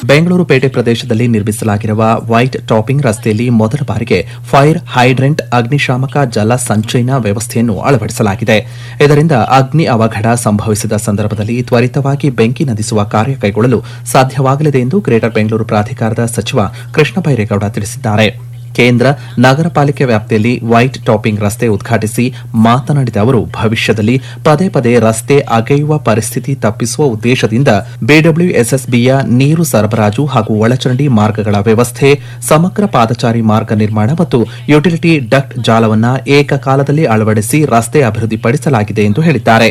ಬೆಂಗಳೂರು ಪೇಟೆ ಪ್ರದೇಶದಲ್ಲಿ ನಿರ್ಮಿಸಲಾಗಿರುವ ವೈಟ್ ಟಾಪಿಂಗ್ ರಸ್ತೆಯಲ್ಲಿ ಮೊದಲ ಬಾರಿಗೆ ಫೈರ್ ಹೈಡ್ರೆಂಟ್ ಅಗ್ನಿಶಾಮಕ ಜಲ ಸಂಚಯನ ವ್ಯವಸ್ಥೆಯನ್ನು ಅಳವಡಿಸಲಾಗಿದೆ. ಇದರಿಂದ ಅಗ್ನಿ ಅವಘಡ ಸಂಭವಿಸಿದ ಸಂದರ್ಭದಲ್ಲಿ ತ್ವರಿತವಾಗಿ ಬೆಂಕಿ ನಂದಿಸುವ ಕಾರ್ಯ ಕೈಗೊಳ್ಳಲು ಸಾಧ್ಯವಾಗಲಿದೆ ಎಂದು ಗ್ರೇಟರ್ ಬೆಂಗಳೂರು ಪ್ರಾಧಿಕಾರದ ಸಚಿವ ಕೃಷ್ಣ ಬೈರೇಗೌಡ ತಿಳಿಸಿದ್ದಾರೆ. ಕೇಂದ್ರ ನಗರ ಪಾಲಿಕೆ ವ್ಯಾಪ್ತಿಯಲ್ಲಿ ವೈಟ್ ಟಾಪಿಂಗ್ ರಸ್ತೆ ಉದ್ಘಾಟಿಸಿ ಮಾತನಾಡಿದ ಅವರು, ಭವಿಷ್ಯದಲ್ಲಿ ಪದೇ ಪದೇ ರಸ್ತೆ ಅಗೆಯುವ ಪರಿಸ್ಥಿತಿ ತಪ್ಪಿಸುವ ಉದ್ದೇಶದಿಂದ ಬಿಡಬ್ಲ್ಯೂಎಸ್ಎಸ್ಬಿಯ ನೀರು ಸರಬರಾಜು ಹಾಗೂ ಒಳಚರಂಡಿ ಮಾರ್ಗಗಳ ವ್ಯವಸ್ಥೆ, ಸಮಗ್ರ ಪಾದಚಾರಿ ಮಾರ್ಗ ನಿರ್ಮಾಣ ಮತ್ತು ಯುಟಿಲಿಟಿ ಡಕ್ಟ್ ಜಾಲವನ್ನು ಏಕಕಾಲದಲ್ಲಿ ಅಳವಡಿಸಿ ರಸ್ತೆ ಅಭಿವೃದ್ಧಿಪಡಿಸಲಾಗಿದೆ ಎಂದು ಹೇಳಿದ್ದಾರೆ.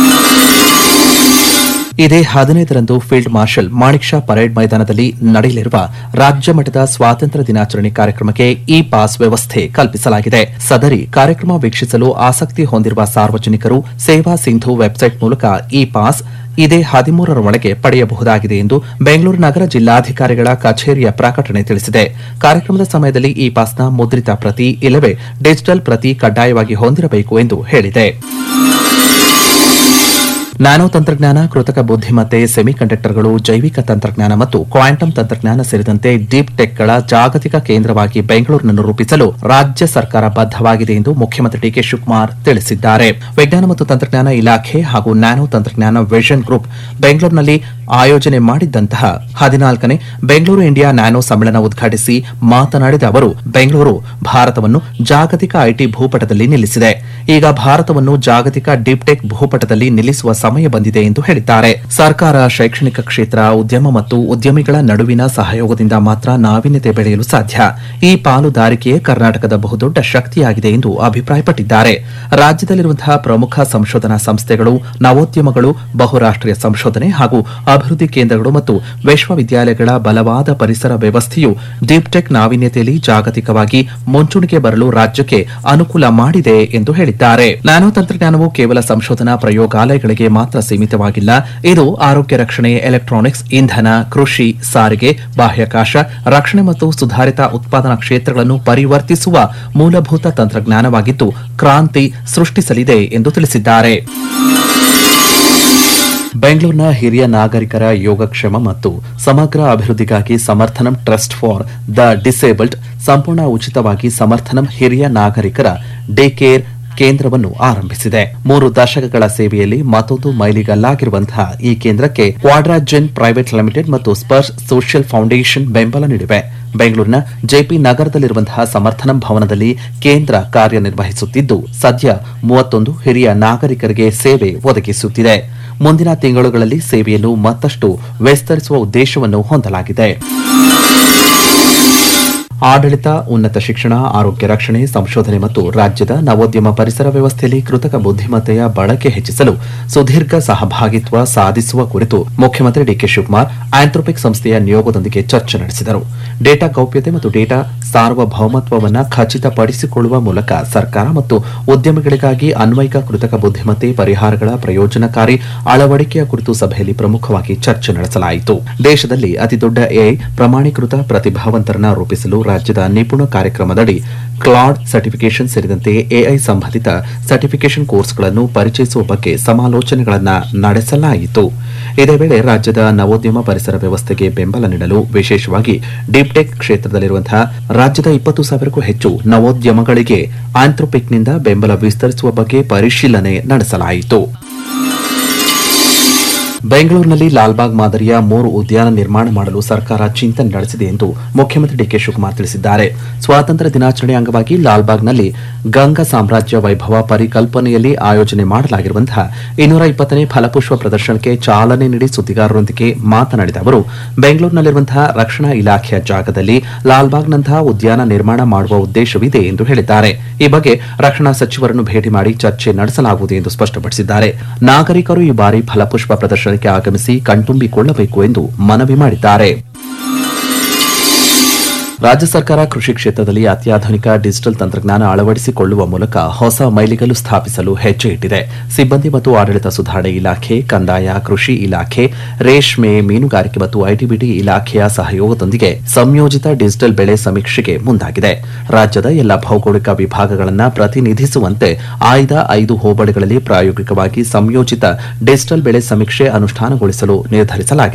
ಇದೇ 15ರಂದು field marshal Manik Shah parade ಮೈದಾನದಲ್ಲಿ ನಡೆಯಲಿರುವ ರಾಜ್ಯ ಮಟ್ಟದ ಸ್ವಾತಂತ್ರ್ಯ ದಿನಾಚರಣೆ ಕಾರ್ಯಕ್ರಮಕ್ಕೆ ಇ ಪಾಸ್ ವ್ಯವಸ್ಥೆ ಕಲ್ಪಿಸಲಾಗಿದೆ. ಸದರಿ ಕಾರ್ಯಕ್ರಮ ವೀಕ್ಷಿಸಲು ಆಸಕ್ತಿ ಹೊಂದಿರುವ ಸಾರ್ವಜನಿಕರು ಸೇವಾ ಸಿಂಧು ವೆಬ್ಸೈಟ್ ಮೂಲಕ ಇ ಪಾಸ್ ಇದೇ 13ರ ಒಳಗೆ ಪಡೆಯಬಹುದಾಗಿದೆ ಎಂದು ಬೆಂಗಳೂರು ನಗರ ಜಿಲ್ಲಾಧಿಕಾರಿಗಳ ಕಚೇರಿಯ ಪ್ರಕಟಣೆ ತಿಳಿಸಿದೆ. ಕಾರ್ಯಕ್ರಮದ ಸಮಯದಲ್ಲಿ ಇ ಪಾಸ್ನ ಮುದ್ರಿತ ಪ್ರತಿ ಇಲ್ಲವೇ ಡಿಜಿಟಲ್ ಪ್ರತಿ ಕಡ್ಡಾಯವಾಗಿ ಹೊಂದಿರಬೇಕು ಎಂದು ಹೇಳಿದೆ. ನ್ಯಾನೋ ತಂತ್ರಜ್ಞಾನ, ಕೃತಕ ಬುದ್ದಿಮತ್ತೆ, ಸೆಮಿಕಂಡಕ್ಟರ್ಗಳು, ಜೈವಿಕ ತಂತ್ರಜ್ಞಾನ ಮತ್ತು ಕ್ವಾಂಟಮ್ ತಂತ್ರಜ್ಞಾನ ಸೇರಿದಂತೆ ಡೀಪ್ ಟೆಕ್ಗಳ ಜಾಗತಿಕ ಕೇಂದ್ರವಾಗಿ ಬೆಂಗಳೂರನ್ನು ರೂಪಿಸಲು ರಾಜ್ಯ ಸರ್ಕಾರ ಬದ್ದವಾಗಿದೆ ಎಂದು ಮುಖ್ಯಮಂತ್ರಿ ಡಿಕೆ ಶಿವಕುಮಾರ್ ತಿಳಿಸಿದ್ದಾರೆ. ವಿಜ್ಞಾನ ಮತ್ತು ತಂತ್ರಜ್ಞಾನ ಇಲಾಖೆ ಹಾಗೂ ನ್ಯಾನೋ ತಂತ್ರಜ್ಞಾನ ವಿಷನ್ ಗ್ರೂಪ್ ಬೆಂಗಳೂರಿನಲ್ಲಿ ಆಯೋಜನೆ ಮಾಡಿದ್ದಂತಹ 14ನೇ ಬೆಂಗಳೂರು ಇಂಡಿಯಾ ನ್ಯಾನೋ ಸಮ್ಮೇಳನ ಉದ್ಘಾಟಿಸಿ ಮಾತನಾಡಿದ ಅವರು, ಬೆಂಗಳೂರು ಭಾರತವನ್ನು ಜಾಗತಿಕ ಐಟಿ ಭೂಪಟದಲ್ಲಿ ನಿಲ್ಲಿಸಿದೆ. ಈಗ ಭಾರತವನ್ನು ಜಾಗತಿಕ ಡೀಪ್ ಟೆಕ್ ಭೂಪಟದಲ್ಲಿ ನಿಲ್ಲಿಸುವ ಸಮಯ ಬಂದಿದೆ ಎಂದು ಹೇಳಿದ್ದಾರೆ. ಸರ್ಕಾರ, ಶೈಕ್ಷಣಿಕ ಕ್ಷೇತ್ರ, ಉದ್ಯಮ ಮತ್ತು ಉದ್ಯಮಿಗಳ ನಡುವಿನ ಸಹಯೋಗದಿಂದ ಮಾತ್ರ ನಾವೀನ್ಯತೆ ಬೆಳೆಯಲು ಸಾಧ್ಯ. ಈ ಪಾಲುದಾರಿಕೆಯೇ ಕರ್ನಾಟಕದ ಬಹುದೊಡ್ಡ ಶಕ್ತಿಯಾಗಿದೆ ಎಂದು ಅಭಿಪ್ರಾಯಪಟ್ಟಿದ್ದಾರೆ. ರಾಜ್ಯದಲ್ಲಿರುವಂತಹ ಪ್ರಮುಖ ಸಂಶೋಧನಾ ಸಂಸ್ಥೆಗಳು, ನವೋದ್ಯಮಗಳು, ಬಹುರಾಷ್ಟೀಯ ಸಂಶೋಧನೆ ಹಾಗೂ ಅಭಿವೃದ್ಧಿ ಕೇಂದ್ರಗಳು ಮತ್ತು ವಿಶ್ವವಿದ್ಯಾಲಯಗಳ ಬಲವಾದ ಪರಿಸರ ವ್ಯವಸ್ಥೆಯು ಡೀಪ್ ಟೆಕ್ ನಾವೀನ್ಯತೆಯಲ್ಲಿ ಜಾಗತಿಕವಾಗಿ ಮುಂಚೂಣಿಗೆ ಬರಲು ರಾಜ್ಯಕ್ಕೆ ಅನುಕೂಲ ಮಾಡಿದೆ ಎಂದು ಹೇಳಿದ್ದಾರೆ. ನ್ಯಾನೋ ತಂತ್ರಜ್ಞಾನವು ಕೇವಲ ಸಂಶೋಧನಾ ಪ್ರಯೋಗಾಲಯಗಳಿಗೆ ಮಾತ್ರ ಸೀಮಿತವಾಗಿಲ್ಲ. ಇದು ಆರೋಗ್ಯ ರಕ್ಷಣೆ, ಎಲೆಕ್ಟ್ರಾನಿಕ್ಸ್, ಇಂಧನ, ಕೃಷಿ, ಸಾರಿಗೆ, ಬಾಹ್ಯಾಕಾಶ ರಕ್ಷಣೆ ಮತ್ತು ಸುಧಾರಿತ ಉತ್ಪಾದನಾ ಕ್ಷೇತ್ರಗಳನ್ನು ಪರಿವರ್ತಿಸುವ ಮೂಲಭೂತ ತಂತ್ರಜ್ಞಾನವಾಗಿದ್ದು ಕ್ರಾಂತಿ ಸೃಷ್ಟಿಸಲಿದೆ ಎಂದು ತಿಳಿಸಿದ್ದಾರೆ. ಬೆಂಗಳೂರಿನ ಹಿರಿಯ ನಾಗರಿಕರ ಯೋಗಕ್ಷೇಮ ಮತ್ತು ಸಮಗ್ರ ಅಭಿವೃದ್ಧಿಗಾಗಿ Samarthanam trust for the disabled ಸಂಪೂರ್ಣ ಉಚಿತವಾಗಿ ಸಮರ್ಥನಂ ಹಿರಿಯ ನಾಗರಿಕರ ಡೇ ಕೇರ್ ಕೇಂದ್ರವನ್ನು ಆರಂಭಿಸಿದೆ. 3 ದಶಕಗಳ ಸೇವೆಯಲ್ಲಿ ಮತ್ತೊಂದು ಮೈಲಿಗಲ್ಲಾಗಿರುವಂತಹ ಈ ಕೇಂದ್ರಕ್ಕೆ ಕ್ವಾಡ್ರಾಜೆನ್ ಪ್ರೈವೇಟ್ ಲಿಮಿಟೆಡ್ ಮತ್ತು ಸ್ಪರ್ಶ್ ಸೋಷಿಯಲ್ ಫೌಂಡೇಶನ್ ಬೆಂಬಲ ನೀಡಿವೆ. ಬೆಂಗಳೂರಿನ ಜೆಪಿ ನಗರದಲ್ಲಿರುವಂತಹ ಸಮರ್ಥನಂ ಭವನದಲ್ಲಿ ಕೇಂದ್ರ ಕಾರ್ಯನಿರ್ವಹಿಸುತ್ತಿದ್ದು ಸದ್ಯ 31 ಹಿರಿಯ ನಾಗರಿಕರಿಗೆ ಸೇವೆ ಒದಗಿಸುತ್ತಿದೆ. ಮುಂದಿನ ತಿಂಗಳುಗಳಲ್ಲಿ ಸೇವೆಯನ್ನು ಮತ್ತಷ್ಟು ವಿಸ್ತರಿಸುವ ಉದ್ದೇಶವನ್ನು ಹೊಂದಲಾಗಿದೆ. ಆಡಳಿತ, ಉನ್ನತ ಶಿಕ್ಷಣ, ಆರೋಗ್ಯ ರಕ್ಷಣೆ, ಸಂಶೋಧನೆ ಮತ್ತು ರಾಜ್ಯದ ನವೋದ್ಯಮ ಪರಿಸರ ವ್ಯವಸ್ಥೆಯಲ್ಲಿ ಕೃತಕ ಬುದ್ದಿಮತ್ತೆಯ ಬಳಕೆ ಹೆಚ್ಚಿಸಲು ಸುದೀರ್ಘ ಸಹಭಾಗಿತ್ವ ಸಾಧಿಸುವ ಕುರಿತು ಮುಖ್ಯಮಂತ್ರಿ ಡಿಕೆ ಶಿವಕುಮಾರ್ ಆಂಥ್ರೋಪಿಕ್ ಸಂಸ್ಥೆಯ ನಿಯೋಗದೊಂದಿಗೆ ಚರ್ಚೆ ನಡೆಸಿದರು. ಡೇಟಾ ಗೌಪ್ಯತೆ ಮತ್ತು ಡೇಟಾ ಸಾರ್ವಭೌಮತ್ವವನ್ನು ಖಚಿತಪಡಿಸಿಕೊಳ್ಳುವ ಮೂಲಕ ಸರ್ಕಾರ ಮತ್ತು ಉದ್ಯಮಿಗಳಿಗಾಗಿ ಅನ್ವಯಿಕ ಕೃತಕ ಬುದ್ದಿಮತ್ತೆ ಪರಿಹಾರಗಳ ಪ್ರಯೋಜನಕಾರಿ ಅಳವಡಿಕೆಯ ಕುರಿತು ಸಭೆಯಲ್ಲಿ ಪ್ರಮುಖವಾಗಿ ಚರ್ಚೆ ನಡೆಸಲಾಯಿತು. ದೇಶದಲ್ಲಿ ಅತಿದೊಡ್ಡ ಎಐ ಪ್ರಮಾಣೀಕೃತ ಪ್ರತಿಭಾವಂತರನ್ನು ರೂಪಿಸಲು ರಾಜ್ಯದ ನಿಪುಣ ಕಾರ್ಯಕ್ರಮದಡಿ ಕ್ಲಾಡ್ ಸರ್ಟಿಫಿಕೇಷನ್ ಸೇರಿದಂತೆ ಎಐ ಸಂಬಂಧಿತ ಸರ್ಟಿಫಿಕೇಷನ್ ಕೋರ್ಸ್ಗಳನ್ನು ಪರಿಚಯಿಸುವ ಬಗ್ಗೆ ಸಮಾಲೋಚನೆಗಳನ್ನು ನಡೆಸಲಾಯಿತು. ಇದೇ ವೇಳೆ ರಾಜ್ಯದ ನವೋದ್ಯಮ ಪರಿಸರ ವ್ಯವಸ್ಥೆಗೆ ಬೆಂಬಲ ನೀಡಲು ವಿಶೇಷವಾಗಿ ಡೀಪ್ ಟೆಕ್ ಕ್ಷೇತ್ರದಲ್ಲಿರುವಂತಹ ರಾಜ್ಯದ 20,000ಕ್ಕೂ ಹೆಚ್ಚು ನವೋದ್ಯಮಗಳಿಗೆ ಆಂಥ್ರೋಪಿಕ್ನಿಂದ ಬೆಂಬಲ ವಿಸ್ತರಿಸುವ ಬಗ್ಗೆ ಪರಿಶೀಲನೆ ನಡೆಸಲಾಯಿತು. ಬೆಂಗಳೂರಿನಲ್ಲಿ ಲಾಲ್ಬಾಗ್ ಮಾದರಿಯ 3 ಉದ್ಯಾನ ನಿರ್ಮಾಣ ಮಾಡಲು ಸರ್ಕಾರ ಚಿಂತನೆ ನಡೆಸಿದೆ ಎಂದು ಮುಖ್ಯಮಂತ್ರಿ ಡಿಕೆ ಶಿವಕುಮಾರ್ ತಿಳಿಸಿದ್ದಾರೆ. ಸ್ವಾತಂತ್ರ್ಯ ದಿನಾಚರಣೆ ಅಂಗವಾಗಿ ಲಾಲ್ಬಾಗ್ನಲ್ಲಿ ಗಂಗಾ ಸಾಮ್ರಾಜ್ಯ ವೈಭವ ಪರಿಕಲ್ಪನೆಯಲ್ಲಿ ಆಯೋಜನೆ ಮಾಡಲಾಗಿರುವಂತಹ 220ನೇ ಫಲಪುಷ್ಪ ಪ್ರದರ್ಶನಕ್ಕೆ ಚಾಲನೆ ನೀಡಿ ಸುದ್ದಿಗಾರರೊಂದಿಗೆ ಮಾತನಾಡಿದ ಅವರು, ಬೆಂಗಳೂರಿನಲ್ಲಿರುವಂತಹ ರಕ್ಷಣಾ ಇಲಾಖೆಯ ಜಾಗದಲ್ಲಿ ಲಾಲ್ಬಾಗ್ನಂತಹ ಉದ್ಯಾನ ನಿರ್ಮಾಣ ಮಾಡುವ ಉದ್ದೇಶವಿದೆ ಎಂದು ಹೇಳಿದ್ದಾರೆ. ಈ ಬಗ್ಗೆ ರಕ್ಷಣಾ ಸಚಿವರನ್ನು ಭೇಟಿ ಮಾಡಿ ಚರ್ಚೆ ನಡೆಸಲಾಗುವುದು ಎಂದು ಸ್ಪಷ್ಟಪಡಿಸಿದ್ದಾರೆ. ನಾಗರಿಕರು ಈ ಬಾರಿ ಫಲಪುಷ್ಪ ಪ್ರದರ್ಶನಕ್ಕೆ ಆಗಮಿಸಿ ಕಣ್ತುಂಬಿಕೊಳ್ಳಬೇಕು ಎಂದು ಮನವಿ ಮಾಡಿದ್ದಾರೆ. ರಾಜ್ಯ ಸರ್ಕಾರ ಕೃಷಿ ಕ್ಷೇತ್ರದಲ್ಲಿ ಅತ್ಯಾಧುನಿಕ ಡಿಜಿಟಲ್ ತಂತ್ರಜ್ಞಾನ ಅಳವಡಿಸಿಕೊಳ್ಳುವ ಮೂಲಕ ಹೊಸ ಮೈಲಿಗಲ್ಲು ಸ್ಥಾಪಿಸಲು ಹೆಜ್ಜೆ ಇಟ್ಟಿದೆ. ಸಿಬ್ಬಂದಿ ಮತ್ತು ಆಡಳಿತ ಸುಧಾರಣೆ ಇಲಾಖೆ, ಕಂದಾಯ, ಕೃಷಿ ಇಲಾಖೆ, ರೇಷ್ಮೆ, ಮೀನುಗಾರಿಕೆ ಮತ್ತು ಐಟಿಬಿಟಿ ಇಲಾಖೆಯ ಸಹಯೋಗದೊಂದಿಗೆ ಸಂಯೋಜಿತ ಡಿಜಿಟಲ್ ಬೆಳೆ ಸಮೀಕ್ಷೆಗೆ ಮುಂದಾಗಿದೆ. ರಾಜ್ಯದ ಎಲ್ಲ ಭೌಗೋಳಿಕ ವಿಭಾಗಗಳನ್ನು ಪ್ರತಿನಿಧಿಸುವಂತೆ ಆಯ್ದ 5 ಹೋಬಳಿಗಳಲ್ಲಿ ಪ್ರಾಯೋಗಿಕವಾಗಿ ಸಂಯೋಜಿತ ಡಿಜಿಟಲ್ ಬೆಳೆ ಸಮೀಕ್ಷೆ ಅನುಷ್ಠಾನಗೊಳಿಸಲು ನಿರ್ಧರಿಸಲಾಗಿದೆ.